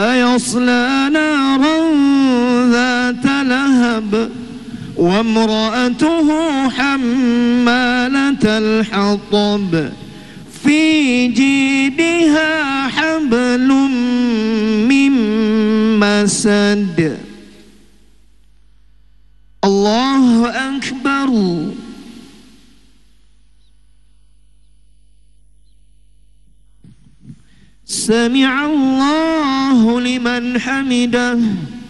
سيصلى نارا ذات لهب وامرأته حمالة الحطب في جيدها حبل من مسد. الله أكبر. سمع الله لمن حمده.